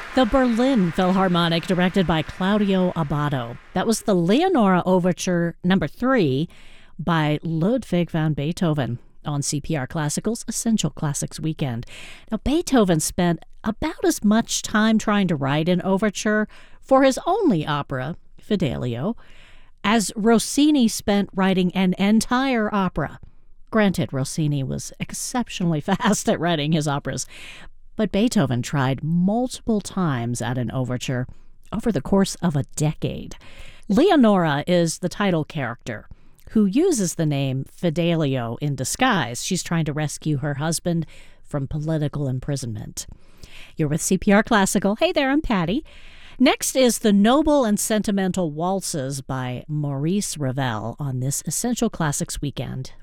The Berlin Philharmonic, directed by Claudio Abbado. That was the Leonora Overture number 3 by Ludwig van Beethoven on CPR Classical's Essential Classics Weekend. Now, Beethoven spent about as much time trying to write an overture for his only opera, Fidelio, as Rossini spent writing an entire opera. Granted, Rossini was exceptionally fast at writing his operas, but Beethoven tried multiple times at an overture over the course of a decade. Leonora is the title character, who uses the name Fidelio in disguise. She's trying to rescue her husband from political imprisonment. You're with CPR Classical. Hey there, I'm Patty. Next is The Noble and Sentimental Waltzes by Maurice Ravel on this Essential Classics Weekend.